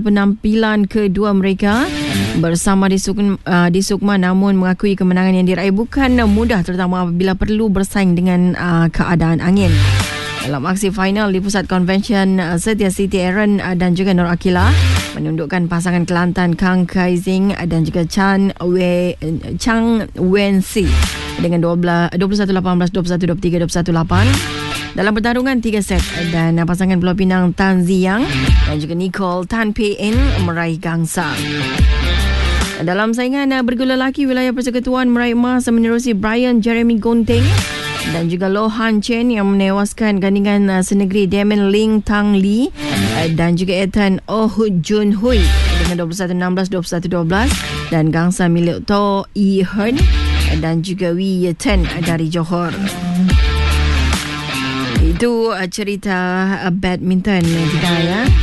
penampilan kedua mereka bersama di Sukma, namun mengakui kemenangan yang diraih bukan mudah, terutama apabila perlu bersaing dengan keadaan angin. Dalam aksi final di Pusat Konvensyen Setia Siti Aaron dan juga Nur Akila menundukkan pasangan Kelantan Kang Kaizing dan juga Chang Wen-si dengan 21-18, 21-23, 21-8 dalam pertarungan 3 set, dan pasangan Pulau Pinang Tan Ziyang dan juga Nicole Tan Pei In meraih gangsa. Dalam saingan bergula lelaki, wilayah persekutuan meraih emas menerusi Brian Jeremy Gunting dan juga Loh Han Chen yang menewaskan gandingan senegeri Damon Ling Tang Li dan juga Ethan Oh Jun Hui dengan 21-16, 21-12, dan gangsa milik To Yi Hen dan juga Wee Ye Ten dari Johor. Itu cerita badminton kita ya.